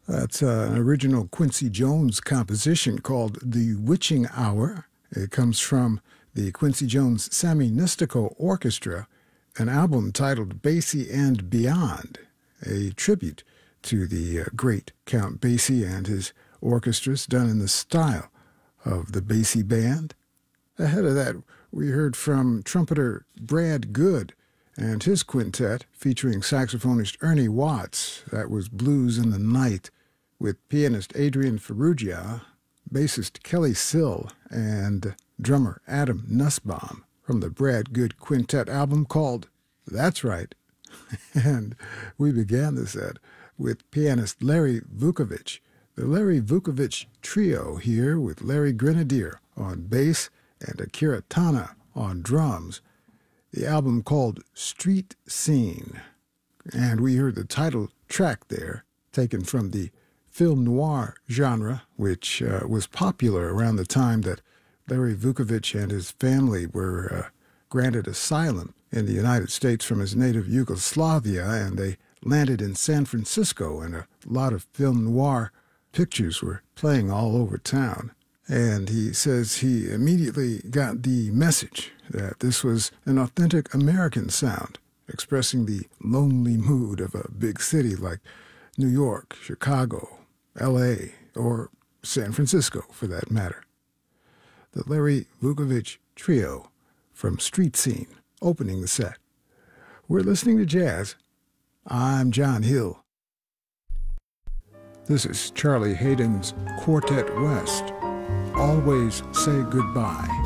That's an original Quincy Jones composition called The Witching Hour. It comes from the Quincy Jones Sammy Nistico Orchestra, an album titled Basie and Beyond, a tribute to the great Count Basie and his orchestras done in the style of the Basie Band. Ahead of that, we heard from trumpeter Brad Good and his quintet featuring saxophonist Ernie Watts. That was Blues in the Night, with pianist Adrian Ferrugia, bassist Kelly Sill, and drummer Adam Nussbaum from the Brad Good Quintet album called That's Right. And we began the set with pianist Larry Vukovich, the Larry Vukovich Trio here with Larry Grenadier on bass and Akira Tana on drums. The album called Street Scene. And we heard the title track there, taken from the film noir genre, which was popular around the time that Larry Vukovich and his family were granted asylum in the United States from his native Yugoslavia, and they landed in San Francisco, and a lot of film noir pictures were playing all over town. And he says he immediately got the message that this was an authentic American sound, expressing the lonely mood of a big city like New York, Chicago, L.A., or San Francisco, for that matter. The Larry Vukovich Trio from Street Scene, opening the set. We're listening to jazz. I'm John Hill. This is Charlie Hayden's Quartet West. Always Say Goodbye.